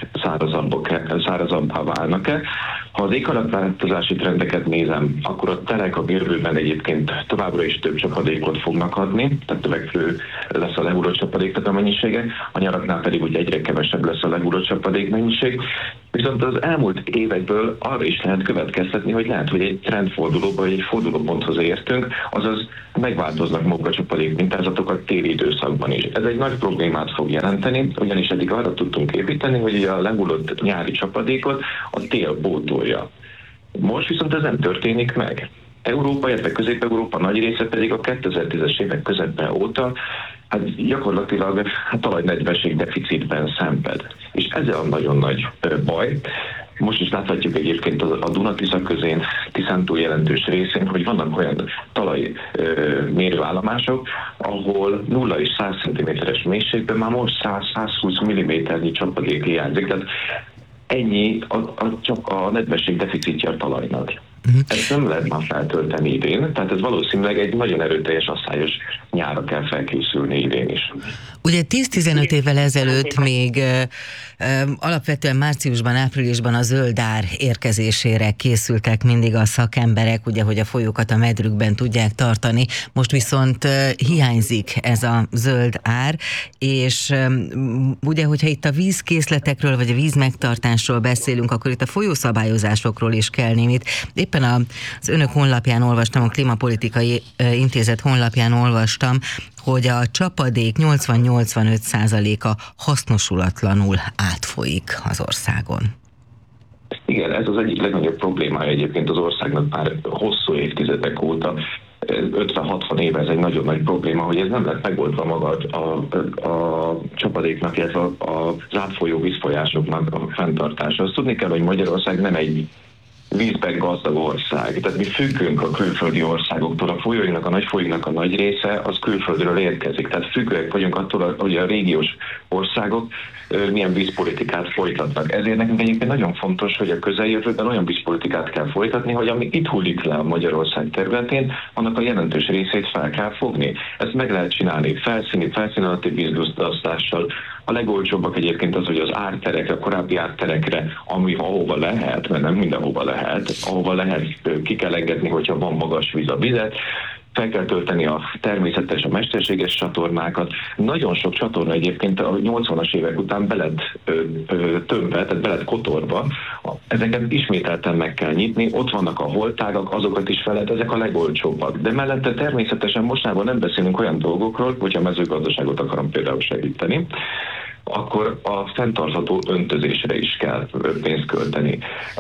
szárazabbá válnak-e. Ha az éghajlatváltozási trendeket nézem, akkor a telek a jövőben egyébként továbbra is több csapadékot fognak adni, tehát növekvő lesz a lehulló csapadéknak a mennyisége, a nyaraknál pedig ugye egyre kevesebb lesz a lehulló csapadék mennyiség. Viszont az elmúlt évekből arra is lehet következtetni, hogy lehet, hogy egy trendfordulóba, vagy egy fordulóponthoz értünk, azaz megváltoznak maguk a csapadék mintázatok a téli időszakban is. Ez egy nagy problémát fog jelenteni, ugyanis eddig arra tudtunk építeni, hogy a lehullott nyári csapadékot a tél pótolja. Most viszont ez nem történik meg. Európa, illetve Közép-Európa nagy része pedig a kétezer-tízes évek közepe óta hát gyakorlatilag hát talajnedvesség deficitben szenved. És ez a nagyon nagy baj. Most is láthatjuk egyébként a Duna-Tisza közén, Tiszántúl jelentős részén, hogy vannak olyan talajmérőállomások, ahol nulla és száz centiméteres mélységben már most száz-százhúsz milliméternyi csapadék hiányzik. Tehát ennyi a, a, csak a nedvesség deficitje a talajnak. Uh-huh. Ezt nem lehet már feltölteni idén, tehát ez valószínűleg egy nagyon erőteljes asszályos nyárra kell felkészülni idén is. Ugye tíz-tizenöt évvel ezelőtt még ö, ö, alapvetően márciusban, áprilisban a zöld ár érkezésére készültek mindig a szakemberek, ugye, hogy a folyókat a medrükben tudják tartani. Most viszont ö, hiányzik ez a zöld ár, és ö, ugye, hogyha itt a vízkészletekről vagy a vízmegtartásról beszélünk, akkor itt a folyószabályozásokról is kell némit. Éppen az önök honlapján olvastam, a Klímapolitikai Intézet honlapján olvastam, hogy a csapadék nyolcvan-nyolcvanöt százaléka hasznosulatlanul átfolyik az országon. Igen, ez az egyik legnagyobb problémája egyébként az országnak már hosszú évtizedek óta. ötven-hatvan éve ez egy nagyon nagy probléma, hogy ez nem lett megoldva maga a, a, a csapadéknak, illetve az átfolyó vízfolyásoknak a fenntartása. Azt tudni kell, hogy Magyarország nem egy vízben gazdag ország. Tehát mi függünk a külföldi országoktól, a folyóinknak, a nagy folyóinknak a nagy része az külföldről érkezik. Tehát függőek vagyunk attól, hogy a régiós országok milyen vízpolitikát folytatnak. Ezért nekünk egyébként nagyon fontos, hogy a közeljövőben olyan vízpolitikát kell folytatni, hogy ami itt hullik le a Magyarország területén, annak a jelentős részét fel kell fogni. Ezt meg lehet csinálni felszíni, felszín alatti vízgazdasztással. A legolcsóbbak egyébként az, hogy az árterekre, a korábbi árterekre, ami ahova lehet, mert nem mindenhova lehet, ahova lehet, ki kell engedni, hogyha van magas víz a vizet, fel kell tölteni a természetes, a mesterséges csatornákat. Nagyon sok csatorna egyébként a nyolcvanas évek után beled tömbbe, tehát beled kotorba. Ezeket ismételten meg kell nyitni, ott vannak a holtágak, azokat is fel lehet, ezek a legolcsóbbak. De mellette természetesen mostában nem beszélünk olyan dolgokról, hogyha a mezőgazdaságot akarom például segíteni, akkor a fenntartható öntözésre is kell pénzt költeni.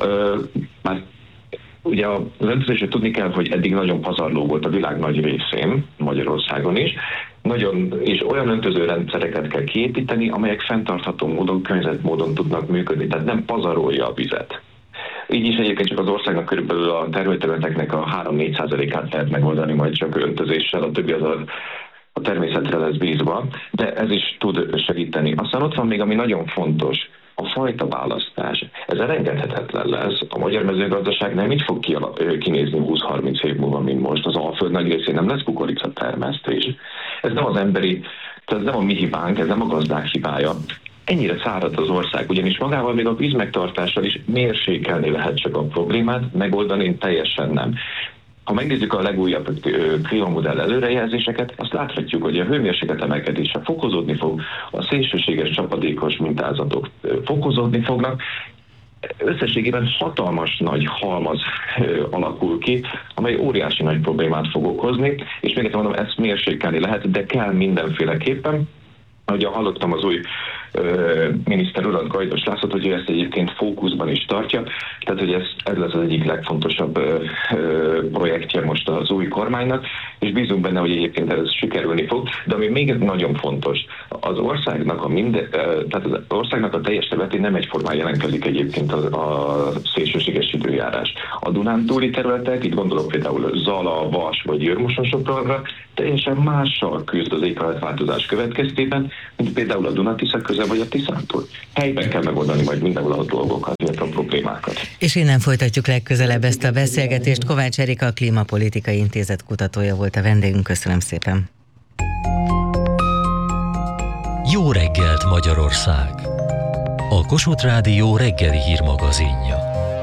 Már ugye az öntözésre tudni kell, hogy eddig nagyon pazarló volt a világ nagy részén, Magyarországon is, nagyon, és olyan öntözőrendszereket kell kiépíteni, amelyek fenntartható módon, környezetmódon tudnak működni, tehát nem pazarolja a vizet. Így is egyébként csak az országnak körülbelül a termőterületeknek a három-négy százalékát lehet megoldani majd csak öntözéssel, a többi az a, a természetre lesz bízva, de ez is tud segíteni. Aztán ott van még, ami nagyon fontos, a fajta választás. Ez Ez elengedhetetlen lesz. A magyar mezőgazdaság nem így fog kinézni húsz-harminc év múlva, mint most. Az Alföld nagy részén nem lesz kukoricatermesztés. Ez nem az emberi, ez nem a mi hibánk, ez nem a gazdák hibája. Ennyire szárad az ország, ugyanis magával még a vízmegtartással is mérsékelni lehet csak a problémát, megoldani teljesen nem. Ha megnézzük a legújabb klímamodell előrejelzéseket, azt láthatjuk, hogy a hőmérséklet emelkedése fokozódni fog, a szélsőséges csapadékos mintázatok fokozódni fognak, összességében hatalmas nagy halmaz alakul ki, amely óriási nagy problémát fog okozni, és még egyszer mondom, ezt mérsékelni lehet, de kell mindenféleképpen. Ahogy hallottam az új ö, miniszter urat, Gajdos Lászlót, hogy ő ezt egyébként fókuszban is tartja, tehát hogy ez, ez lesz az egyik legfontosabb ö, ö, projektje most az új kormánynak, és bízunk benne, hogy egyébként ez sikerülni fog, de ami még nagyon fontos, az országnak a, minde, ö, tehát az országnak a teljes területén nem egyformán jelentkezik egyébként a, a szélsőséges időjárás. A Dunántúli területek, itt gondolok például Zala, Vas vagy Győr-Moson-Sopronra, teljesen mással küzd az éghajlatváltozás következtében, mint például a Duna-Tisza közel vagy a Tiszántúl. Helyben kell megoldani majd mindenhol a dolgokat, illetve a problémákat. És innen folytatjuk legközelebb ezt a beszélgetést. Kovács Erika, a Klímapolitikai Intézet kutatója volt a vendégünk. Köszönöm szépen. Jó reggelt, Magyarország! A Kossuth Rádió reggeli hírmagazinja.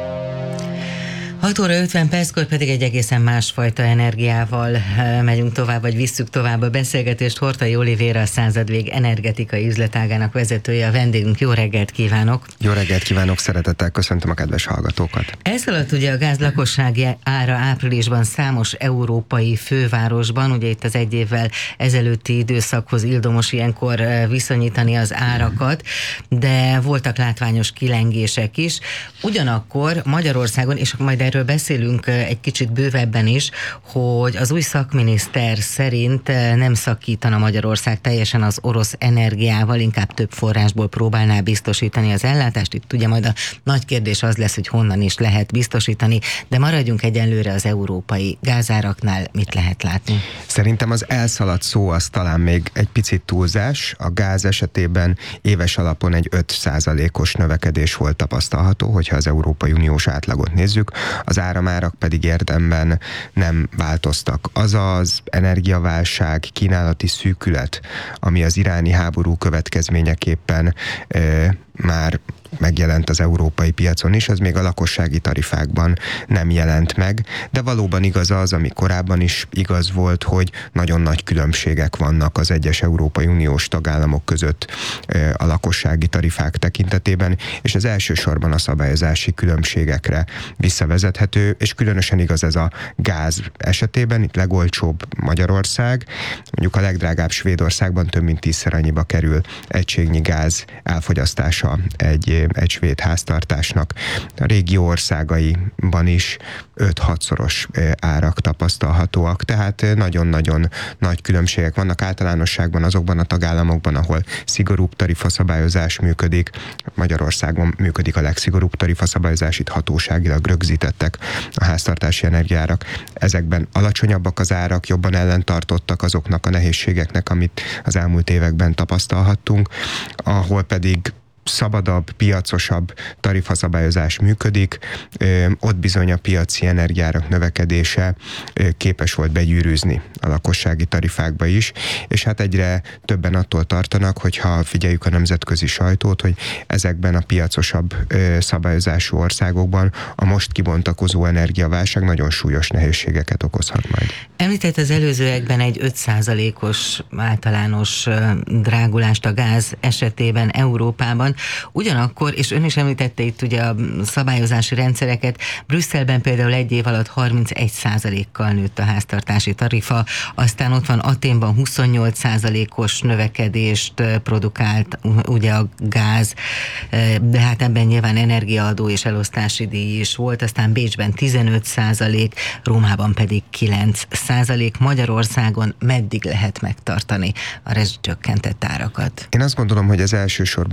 hat óra ötven perckor pedig egy egészen másfajta energiával megyünk tovább, vagy visszük tovább a beszélgetést. Hortai Olivéra, a Századvég energetikai üzletágának vezetője, a vendégünk. Jó reggelt kívánok! Jó reggelt kívánok, szeretettel köszöntöm a kedves hallgatókat! Elszaladt ugye a gáz lakossági ára áprilisban számos európai fővárosban, ugye itt az egy évvel ezelőtti időszakhoz ildomos ilyenkor viszonyítani az árakat, de voltak látványos kilengések is. Ugyanakkor Magyarországon, és majd erről beszélünk egy kicsit bővebben is, hogy az új szakminiszter szerint nem szakítana Magyarország teljesen az orosz energiával, inkább több forrásból próbálná biztosítani az ellátást. Itt ugye majd a nagy kérdés az lesz, hogy honnan is lehet biztosítani, de maradjunk egyenlőre az európai gázáraknál. Mit lehet látni? Szerintem az elszaladt szó az talán még egy picit túlzás. A gáz esetében éves alapon egy öt százalékos növekedés volt tapasztalható, hogyha az Európai Uniós átlagot nézzük. Az áramárak pedig érdemben nem változtak. Az az energiaválság, kínálati szűkület, ami az iráni háború következményeképpen e, már megjelent az európai piacon is, az még a lakossági tarifákban nem jelent meg, de valóban igaz az, ami korábban is igaz volt, hogy nagyon nagy különbségek vannak az egyes Európai Uniós tagállamok között a lakossági tarifák tekintetében, és ez elsősorban a szabályozási különbségekre visszavezethető, és különösen igaz ez a gáz esetében, itt legolcsóbb Magyarország, mondjuk a legdrágább Svédországban több mint tízszer annyiba kerül egységnyi gáz elfogyasztása egy egy svéd háztartásnak. A régió országaiban is öt-hatszoros árak tapasztalhatóak, tehát nagyon-nagyon nagy különbségek vannak általánosságban azokban a tagállamokban, ahol szigorúbb tarifaszabályozás működik. Magyarországon működik a legszigorúbb tarifaszabályozás, itt hatóságilag rögzítettek a háztartási energiárak. Ezekben alacsonyabbak az árak, jobban ellentartottak azoknak a nehézségeknek, amit az elmúlt években tapasztalhattunk, ahol pedig szabadabb, piacosabb tarifaszabályozás működik, ö, ott bizony a piaci energiárak növekedése ö, képes volt begyűrűzni a lakossági tarifákba is, és hát egyre többen attól tartanak, hogyha figyeljük a nemzetközi sajtót, hogy ezekben a piacosabb ö, szabályozású országokban a most kibontakozó energiaválság nagyon súlyos nehézségeket okozhat majd. Említett az előzőekben egy öt százalékos általános drágulást a gáz esetében Európában. Ugyanakkor, és ön is említette itt ugye a szabályozási rendszereket, Brüsszelben például egy év alatt harmincegy százalékkal nőtt a háztartási tarifa, aztán ott van Athénban huszonnyolc százalékos növekedést produkált ugye a gáz, de hát ebben nyilván energiaadó és elosztási díj is volt, aztán Bécsben tizenöt százalék, Rómában pedig kilenc százalék. Magyarországon meddig lehet megtartani a rezsicsökkentett árakat? Én azt gondolom, hogy ez elsősorban kormány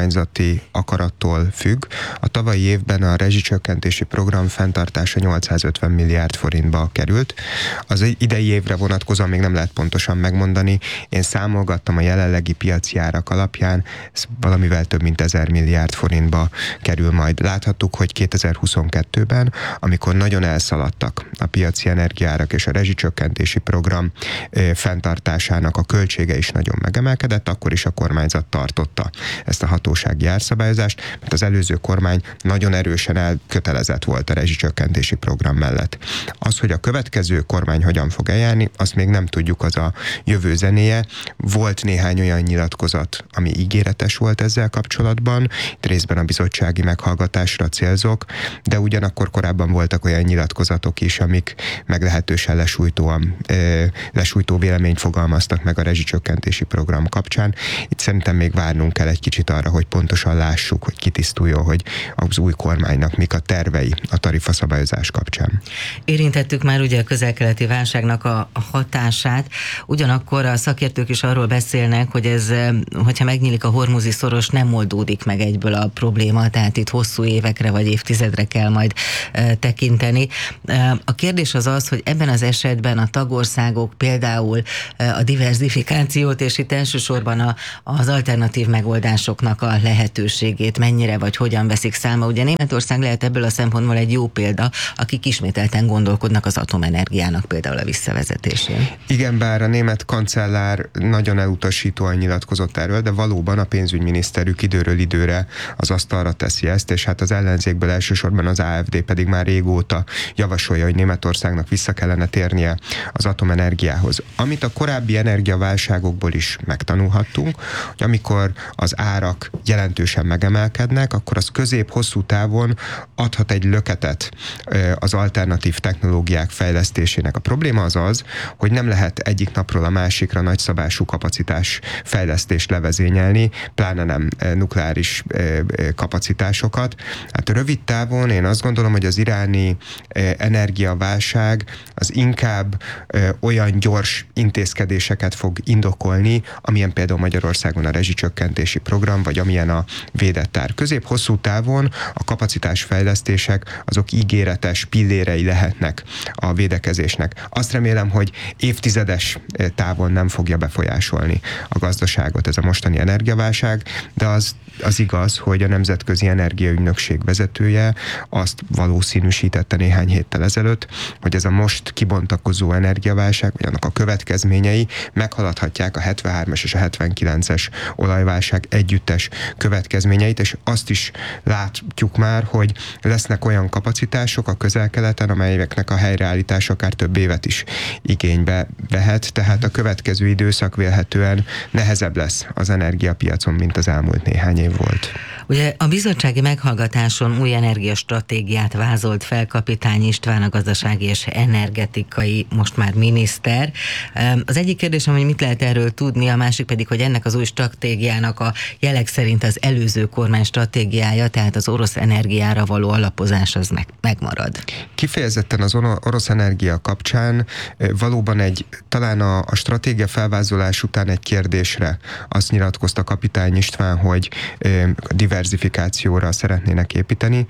kormányzati akarattól függ. A tavalyi évben a rezsicsökkentési program fenntartása nyolcszázötven milliárd forintba került. Az idei évre vonatkozóan még nem lehet pontosan megmondani. Én számolgattam a jelenlegi piaci árak alapján, ez valamivel több mint ezer milliárd forintba kerül majd. Láthattuk, hogy kétezer-huszonkettőben, amikor nagyon elszaladtak a piaci energiárak és a rezsicsökkentési program fenntartásának a költsége is nagyon megemelkedett, akkor is a kormányzat tartotta ezt a hatósági árszabályozást, mert az előző kormány nagyon erősen elkötelezett volt a rezsicsökkentési program mellett. Az, hogy a következő kormány hogyan fog eljárni, azt még nem tudjuk, az a jövő zenéje. Volt néhány olyan nyilatkozat, ami ígéretes volt ezzel kapcsolatban, itt részben a bizottsági meghallgatásra célzok, de ugyanakkor korábban voltak olyan nyilatkozatok is, amik meglehetősen lesújtóan, lesújtó véleményt fogalmaztak meg a rezsicsökkentési program kapcsán. Itt szerintem még várnunk kell egy kicsit arra, hogy pontosan lássuk, hogy kitisztuljon, hogy az új kormánynak mik a tervei a tarifaszabályozás kapcsán. Érintettük már ugye a közel-keleti válságnak a hatását, ugyanakkor a szakértők is arról beszélnek, hogy ez, hogyha megnyílik a hormuzi szoros, nem oldódik meg egyből a probléma, tehát itt hosszú évekre vagy évtizedre kell majd e, tekinteni. E, a kérdés az az, hogy ebben az esetben a tagországok például e, a diverzifikációt, és itt elsősorban a, az alternatív megoldásoknak a lehetőségét mennyire vagy hogyan veszik számba. Ugye Németország lehet ebből a szempontból egy jó példa, akik ismételten gondolkodnak az atomenergiának például a visszavezetésén. Igen, bár a német kancellár nagyon elutasítóan nyilatkozott erről, de valóban a pénzügyminiszterük időről időre az asztalra teszi ezt, és hát az ellenzékből elsősorban az á ef dé pedig már régóta javasolja, hogy Németországnak vissza kellene térnie az atomenergiához. Amit a korábbi energiaválságokból is megtanulhattunk, hogy amikor az árak jelentősen megemelkednek, akkor az közép-hosszú távon adhat egy löketet az alternatív technológiák fejlesztésének. A probléma az az, hogy nem lehet egyik napról a másikra nagyszabású kapacitás fejlesztést levezényelni, pláne nem nukleáris kapacitásokat. Hát rövid távon én azt gondolom, hogy az iráni energiaválság az inkább olyan gyors intézkedéseket fog indokolni, amilyen például Magyarországon a rezsicsökkentési program, vagy amilyen a védett ár. Közép-hosszú távon a kapacitásfejlesztések azok ígéretes pillérei lehetnek a védekezésnek. Azt remélem, hogy évtizedes távon nem fogja befolyásolni a gazdaságot ez a mostani energiaválság, de az, az igaz, hogy a Nemzetközi Energiaügynökség vezetője azt valószínűsítette néhány héttel ezelőtt, hogy ez a most kibontakozó energiaválság, vagy annak a következményei meghaladhatják a hetvenhármas és a hetvenkilences olajválság együttes következményeit, és azt is látjuk már, hogy lesznek olyan kapacitások a közel-keleten, amelyeknek a helyreállítása akár több évet is igénybe vehet, tehát a következő időszak vélhetően nehezebb lesz az energiapiacon, mint az elmúlt néhány év volt. Ugye a bizottsági meghallgatáson új energiastratégiát vázolt fel Kapitány István, a gazdasági és energetikai most már miniszter. Az egyik kérdésem, hogy mit lehet erről tudni, a másik pedig, hogy ennek az új stratégiának a jelek szerint az előző kormány stratégiája, tehát az orosz energiára való alapozás az meg, megmarad. Kifejezetten az orosz energia kapcsán valóban egy, talán a, a stratégia felvázolás után egy kérdésre azt nyilatkozta Kapitány István, hogy a diverzifikációra szeretnének építeni.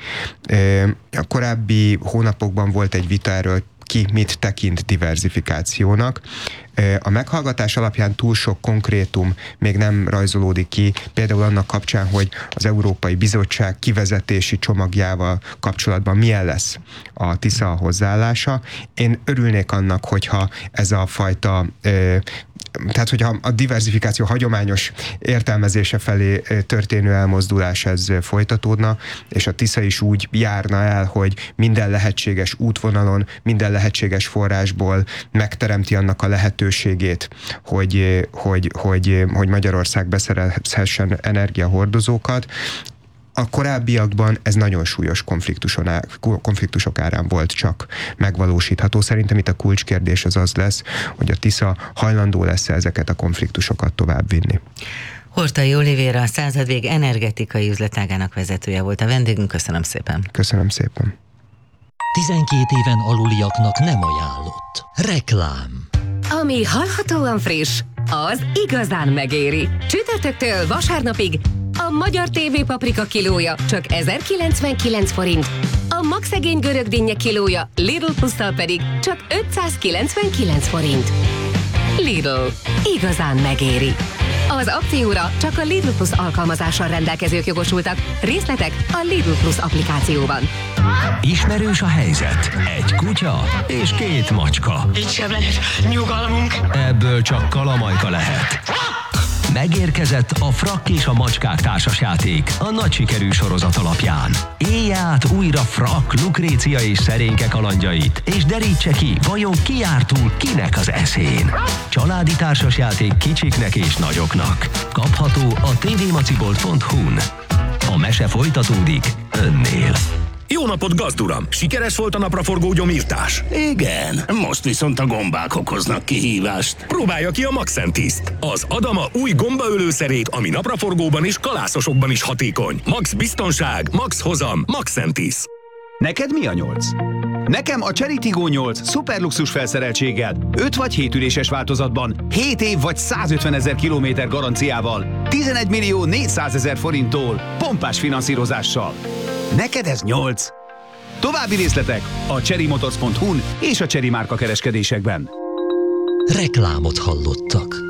A korábbi hónapokban volt egy vita erről, ki mit tekint diverzifikációnak. A meghallgatás alapján túl sok konkrétum még nem rajzolódik ki, például annak kapcsán, hogy az Európai Bizottság kivezetési csomagjával kapcsolatban milyen lesz a Tisza hozzáállása. Én örülnék annak, hogyha ez a fajta tehát, hogyha a diverzifikáció hagyományos értelmezése felé történő elmozdulás ez folytatódna, és a Tisza is úgy járna el, hogy minden lehetséges útvonalon, minden lehetséges forrásból megteremti annak a lehetőségét, hogy, hogy, hogy, hogy Magyarország beszerezhessen energiahordozókat. A korábbiakban ez nagyon súlyos konfliktuson á, konfliktusok árán volt csak megvalósítható. Szerintem itt a kulcskérdés az az lesz, hogy a Tisza hajlandó lesz ezeket a konfliktusokat továbbvinni. Hortai Olivéra, a Századvég energetikai üzletágának vezetője volt a vendégünk. Köszönöm szépen. Köszönöm szépen. tizenkét éven aluliaknak nem ajánlott. Reklám. Ami hallhatóan friss, az igazán megéri. Csütörtöktől vasárnapig a magyar té vé paprika kilója csak ezerkilencvenkilenc forint, a magszegény görög dinnye kilója Lidl Plusztal pedig csak ötszázkilencvenkilenc forint. Lidl. Igazán megéri. Az akcióra csak a Lidl Plus alkalmazással rendelkezők jogosultak. Részletek a Lidl Plus applikációban. Ismerős a helyzet. Egy kutya és két macska. Itt sem lehet nyugalmunk. Ebből csak kalamajka lehet. Megérkezett a Frakk és a macskák társasjáték a nagy sikerű sorozat alapján. Élj át újra Frakk, Lukrécia és szerénke kalandjait, és derítse ki, vajon ki jár túl kinek az eszén. Családi társasjáték kicsiknek és nagyoknak. Kapható a tvmacibolt pont hu-n. A mese folytatódik önnél. Jó napot, gazduram! Sikeres volt a napraforgó gyomírtás? Igen, most viszont a gombák okoznak kihívást. Próbálja ki a Maxentiszt, az Adama új gombaölőszerét, ami napraforgóban és kalászosokban is hatékony. Max biztonság, max hozam, Maxentis. Neked mi a nyolc? Nekem a Chery Tiggo nyolc szuperluxus felszereltséggel, öt vagy hét üléses változatban, hét év vagy százötven ezer kilométer garanciával, tizenegy millió négyszázezer forinttól, pompás finanszírozással. Neked ez nyolc. További részletek a cherrymotors pont hu-n és a Chery márka kereskedésekben. Reklámot hallottak.